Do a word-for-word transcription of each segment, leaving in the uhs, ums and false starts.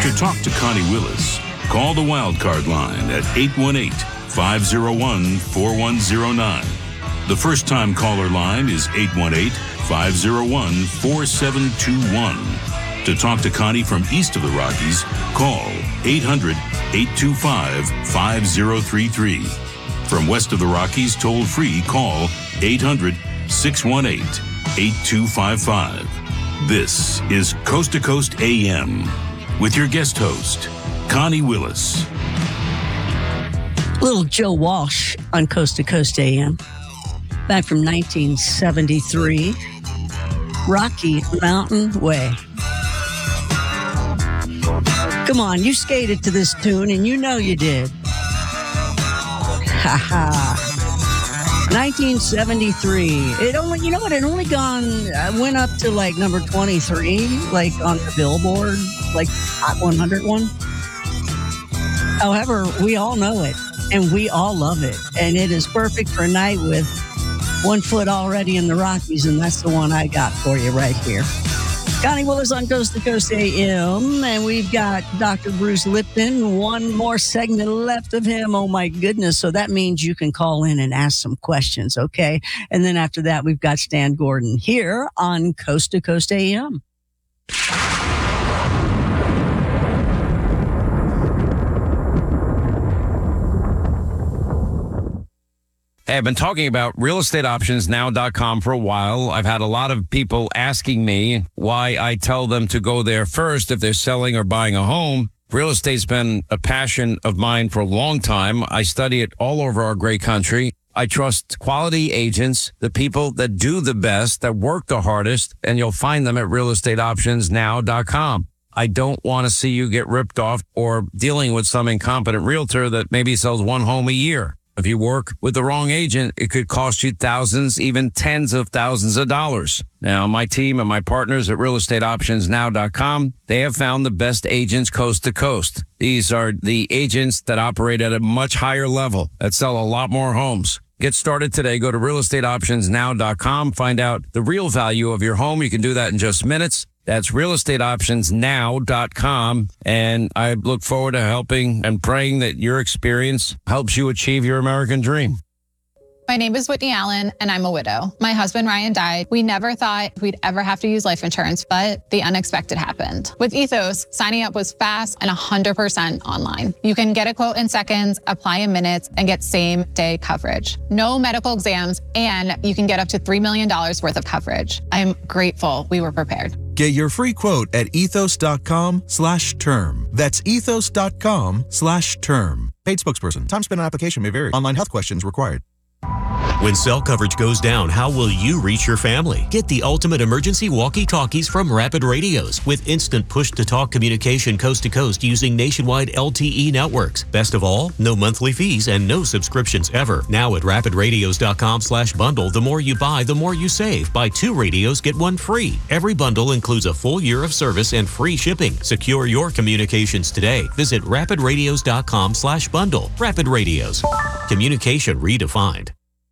To talk to Connie Willis, call the Wildcard line at eight one eight, five oh one, four one oh nine. The first-time caller line is eight one eight, five oh one, four seven two one. To talk to Connie from east of the Rockies, call eight hundred, eight two five, five oh three three. From west of the Rockies, toll-free, call eight hundred, six one eight, eight two five five. This is Coast to Coast A M with your guest host, Connie Willis. Little Joe Walsh on Coast to Coast A M. Back from nineteen seventy-three, Rocky Mountain Way. Come on, you skated to this tune, and you know you did. Ha ha. nineteen seventy-three. It only, you know what? It only gone, uh, went up to like number twenty-three, like on the Billboard, like Hot one hundred one. However, we all know it, and we all love it, and it is perfect for a night with one foot already in the Rockies, and that's the one I got for you right here. Connie Willis on Coast to Coast A M, and we've got Doctor Bruce Lipton. One more segment left of him. Oh, my goodness. So that means you can call in and ask some questions, okay? And then after that, we've got Stan Gordon here on Coast to Coast A M. Hey, I've been talking about real estate options now dot com for a while. I've had a lot of people asking me why I tell them to go there first if they're selling or buying a home. Real estate's been a passion of mine for a long time. I study it all over our great country. I trust quality agents, the people that do the best, that work the hardest, and you'll find them at real estate options now dot com. I don't want to see you get ripped off or dealing with some incompetent realtor that maybe sells one home a year. If you work with the wrong agent, it could cost you thousands, even tens of thousands of dollars. Now, my team and my partners at real estate options now dot com, they have found the best agents coast to coast. These are the agents that operate at a much higher level, that sell a lot more homes. Get started today. Go to real estate options now dot com. Find out the real value of your home. You can do that in just minutes. That's real estate options now dot com. And I look forward to helping and praying that your experience helps you achieve your American dream. My name is Whitney Allen, and I'm a widow. My husband, Ryan, died. We never thought we'd ever have to use life insurance, but the unexpected happened. With Ethos, signing up was fast and one hundred percent online. You can get a quote in seconds, apply in minutes, and get same-day coverage. No medical exams, and you can get up to three million dollars worth of coverage. I'm grateful we were prepared. Get your free quote at ethos.com slash term. That's ethos.com slash term. Paid spokesperson. Time spent on application may vary. Online health questions required. When cell coverage goes down, how will you reach your family? Get the ultimate emergency walkie-talkies from Rapid Radios with instant push-to-talk communication coast to coast using nationwide L T E networks. Best of all, no monthly fees and no subscriptions ever. Now at rapid radios dot com slash bundle, the more you buy, the more you save. Buy two radios, get one free. Every bundle includes a full year of service and free shipping. Secure your communications today. Visit rapid radios dot com slash bundle. Rapid Radios. Communication redefined.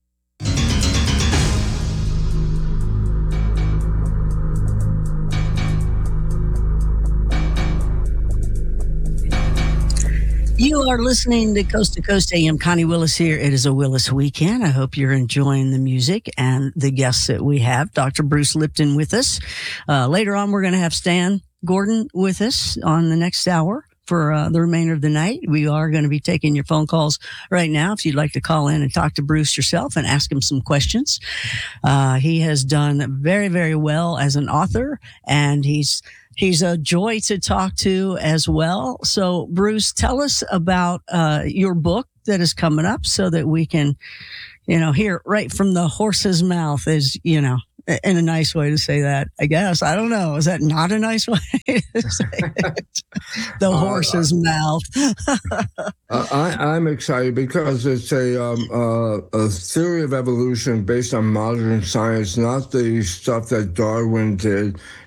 You are listening to Coast to Coast A M. Connie Willis here. It is a Willis weekend. I hope you're enjoying the music and the guests that we have. Doctor Bruce Lipton with us. Uh, later on, we're going to have Stan Gordon with us on the next hour for uh, the remainder of the night. We are going to be taking your phone calls right now if you'd like to call in and talk to Bruce yourself and ask him some questions. Uh, he has done very, very well as an author, and he's He's a joy to talk to as well. So, Bruce, tell us about uh, your book that is coming up so that we can, you know, hear right from the horse's mouth, is, you know, in a nice way to say that, I guess. I don't know. Is that not a nice way to say it? The uh, horse's mouth. I, I'm excited because it's a, um, uh, a theory of evolution based on modern science, not the stuff that Darwin did.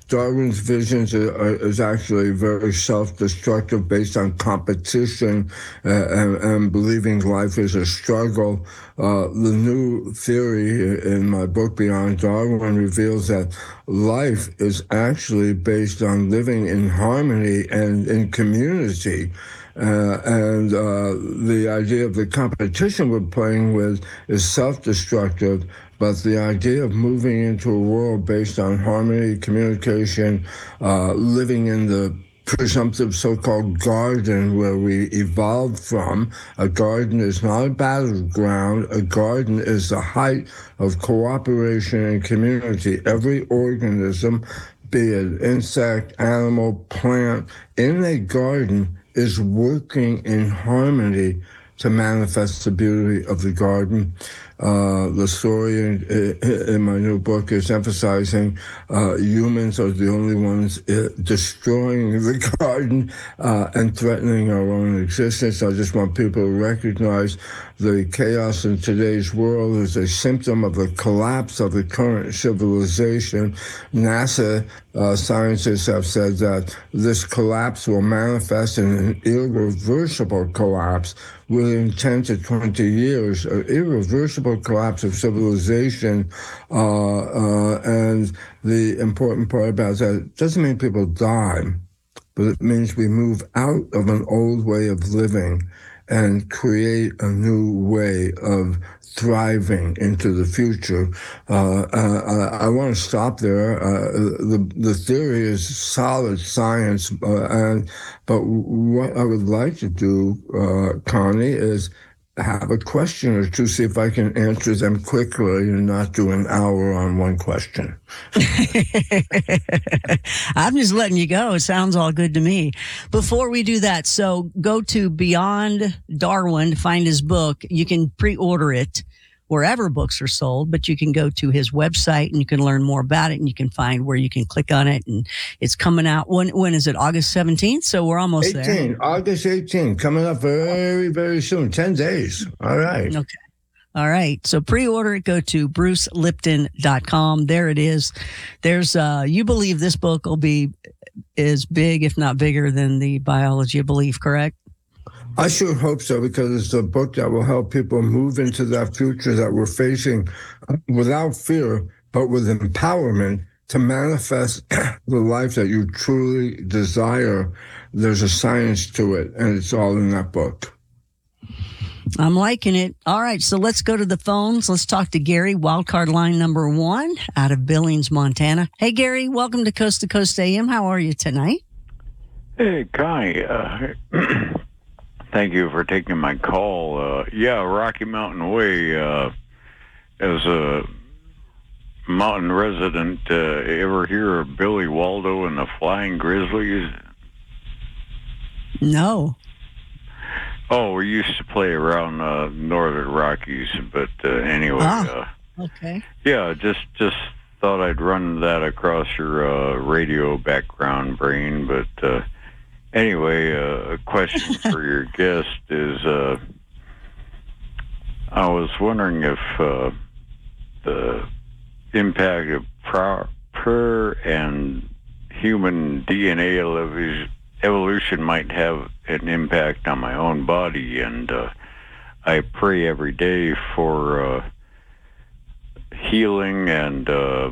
Darwin's visions are, is actually very self-destructive, based on competition uh, and, and believing life is a struggle. Uh, the new theory in my book, Beyond Darwin, reveals that life is actually based on living in harmony and in community. Uh, and uh, the idea of the competition we're playing with is self-destructive, but the idea of moving into a world based on harmony, communication, uh, living in the presumptive so-called garden where we evolved from. A garden is not a battleground. A garden is the height of cooperation and community. Every organism, be it insect, animal, plant, in a garden is working in harmony to manifest the beauty of the garden. Uh, the story in, in my new book is emphasizing uh, humans are the only ones uh, destroying the garden uh, and threatening our own existence. I just want people to recognize the chaos in today's world is a symptom of the collapse of the current civilization. NASA uh, scientists have said that this collapse will manifest in an irreversible collapse within ten to twenty years, an irreversible collapse of civilization. Uh, uh, and the important part about that, it doesn't mean people die, but it means we move out of an old way of living and create a new way of thriving into the future. Uh, uh, I, I want to stop there. Uh, the the theory is solid science, uh, and but what I would like to do, uh, Connie, is have a question or two, see if I can answer them quickly and not do an hour on one question. I'm just letting you go. It sounds all good to me. Before we do that, so go to Beyond Darwin to find his book. You can pre-order it wherever books are sold, but you can go to his website and you can learn more about it, and you can find where you can click on it. And it's coming out. When when is it? August seventeenth? So we're almost eighteen, there. August eighteenth, coming up very, very soon. ten days. All right. Okay. All right. So pre-order it. Go to bruce lipton dot com. There it is. There's, uh, you believe this book will be as big, if not bigger, than the Biology of Belief, correct? I sure hope so, because it's a book that will help people move into that future that we're facing without fear, but with empowerment to manifest the life that you truly desire. There's a science to it, and it's all in that book. I'm liking it. All right, so let's go to the phones. Let's talk to Gary, wildcard line number one out of Billings, Montana. Hey, Gary, welcome to Coast to Coast A M. How are you tonight? Hey, Connie. Uh, thank you for taking my call. Uh, yeah, Rocky Mountain Way. Uh, as a mountain resident, uh, ever hear of Billy Waldo and the Flying Grizzlies? No. Oh, we used to play around uh, Northern Rockies, but uh, anyway. Ah, uh, okay. Yeah, just just thought I'd run that across your uh, radio background brain. But uh, anyway, uh, a question for your guest is, uh, I was wondering if uh, the impact of prayer and human D N A evolution evolution might have an impact on my own body, and uh, I pray every day for uh, healing, and uh,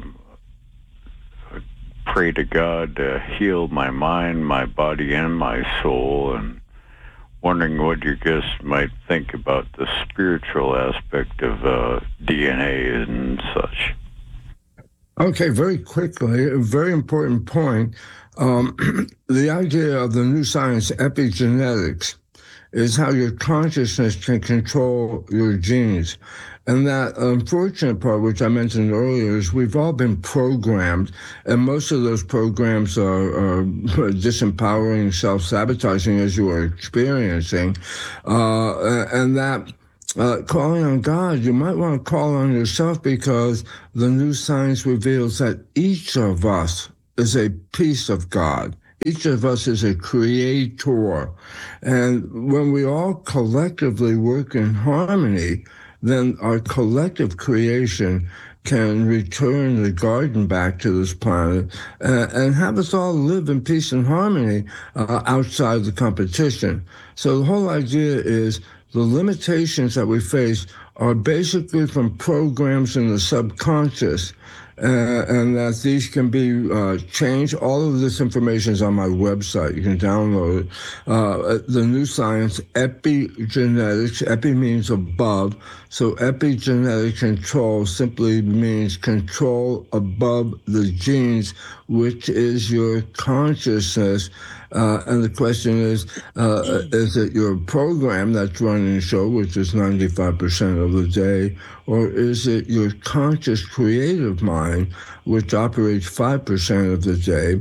pray to God to heal my mind, my body, and my soul, and wondering what your guest might think about the spiritual aspect of uh, D N A and such. Okay, very quickly, a very important point. Um, the idea of the new science, epigenetics, is how your consciousness can control your genes. And that unfortunate part, which I mentioned earlier, is we've all been programmed, and most of those programs are, are disempowering, self-sabotaging, as you are experiencing. Uh, and that Uh, calling on God, you might want to call on yourself, because the new science reveals that each of us is a piece of God. Each of us is a creator. And when we all collectively work in harmony, then our collective creation can return the garden back to this planet uh, and have us all live in peace and harmony uh, outside the competition. So the whole idea is the limitations that we face are basically from programs in the subconscious, uh, and that these can be uh, changed. All of this information is on my website. You can download it. Uh, the new science, epigenetics. Epi means above. So epigenetic control simply means control above the genes, which is your consciousness. Uh, and the question is, uh, is it your program that's running the show, which is ninety-five percent of the day, or is it your conscious creative mind, which operates five percent of the day?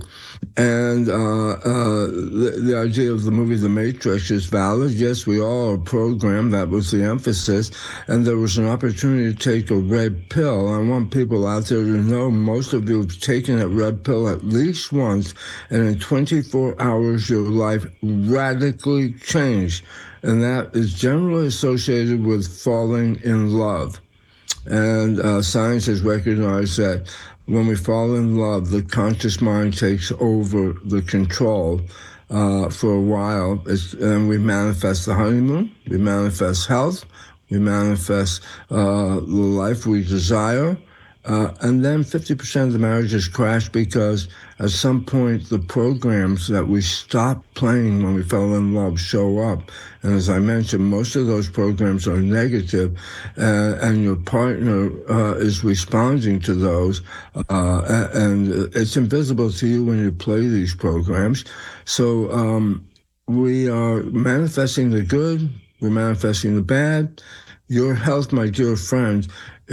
And uh, uh, the, the idea of the movie The Matrix is valid. Yes, we all are programmed. That was the emphasis. And there was an opportunity to take a red pill. I want people out there to know most of you have taken a red pill at least once, and in twenty-four hours, your life radically changed. And that is generally associated with falling in love. And uh, science has recognized that when we fall in love, the conscious mind takes over the control uh, for a while. It's, and we manifest the honeymoon, we manifest health, we manifest uh, the life we desire. Uh, and then fifty percent of the marriages crash because at some point the programs that we stopped playing when we fell in love show up. And as I mentioned, most of those programs are negative, uh, and your partner uh, is responding to those, uh, and it's invisible to you when you play these programs. So um, we are manifesting the good, we're manifesting the bad. Your health, my dear friend,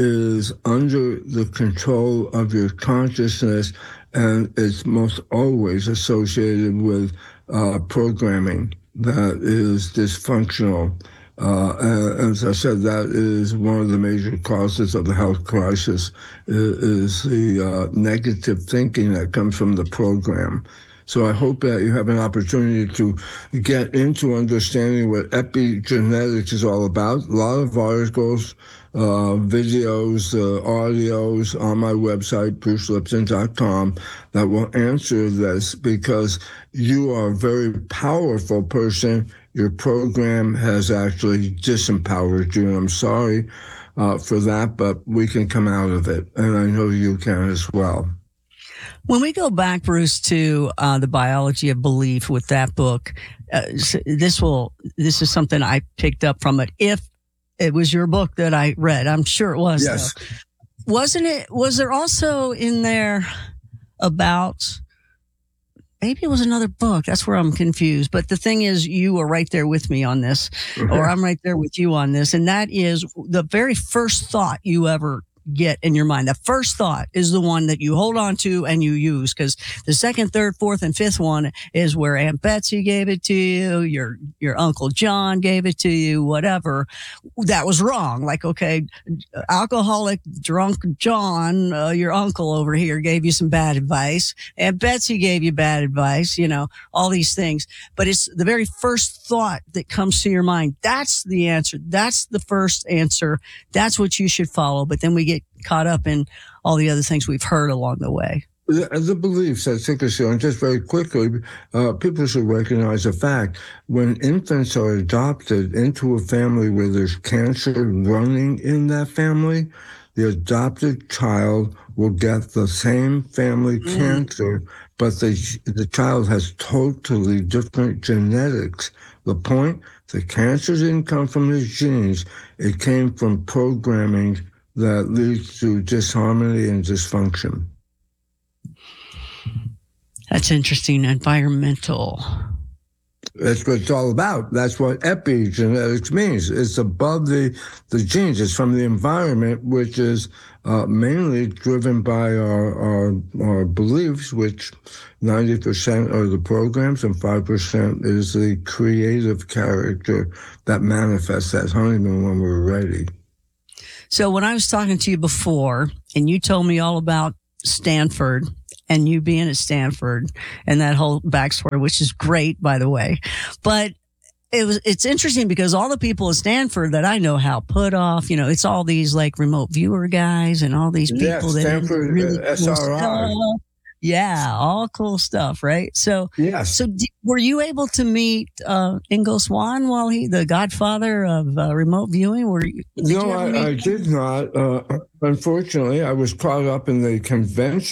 is under the control of your consciousness, and it's most always associated with uh, programming that is dysfunctional. Uh, and as I said, that is one of the major causes of the health crisis, is, is the uh, negative thinking that comes from the program. So I hope that you have an opportunity to get into understanding what epigenetics is all about. A lot of articles, uh, videos, uh, audios on my website, bruce lipton dot com, that will answer this, because you are a very powerful person. Your program has actually disempowered you, and I'm sorry uh, for that, but we can come out of it, and I know you can as well. When we go back, Bruce, to uh, the biology of belief with that book, uh, this will this is something I picked up from it. If it was your book that I read, I'm sure it was. Yes. Though. Wasn't it? Was there also in there about? Maybe it was another book. That's where I'm confused. But the thing is, you are right there with me on this, mm-hmm. or I'm right there with you on this, and that is the very first thought you ever get in your mind. The first thought is the one that you hold on to and you use, because the second, third, fourth, and fifth one is where Aunt Betsy gave it to you, your your Uncle John gave it to you, whatever. That was wrong. Like, okay, alcoholic, drunk John, uh, your uncle over here, gave you some bad advice. Aunt Betsy gave you bad advice, you know, all these things. But it's the very first thought that comes to your mind. That's the answer. That's the first answer. That's what you should follow. But then we get caught up in all the other things we've heard along the way. The, the beliefs that secrecy, and just very quickly, uh, people should recognize the fact when infants are adopted into a family where there's cancer running in that family, the adopted child will get the same family mm. cancer, but the, the child has totally different genetics. The point, the cancer didn't come from his genes, it came from programming that leads to disharmony and dysfunction. That's interesting. Environmental. That's what it's all about. That's what epigenetics means. It's above the, the genes. It's from the environment, which is uh, mainly driven by our, our, our beliefs, which ninety percent are the programs and five percent is the creative character that manifests that honeymoon when we're ready. So when I was talking to you before and you told me all about Stanford and you being at Stanford and that whole backstory, which is great, by the way, but it was it's interesting because all the people at Stanford that I know, Hal Puthoff, you know, it's all these like remote viewer guys and all these people Yeah, that Stanford, really uh, cool S R I. stuff. Yeah, all cool stuff, right? So, Yes. so d- were you able to meet uh, Ingo Swann while he, the godfather of uh, remote viewing? Were you? Did No, you ever I, meet I did not. Uh, unfortunately, I was caught up in the convention.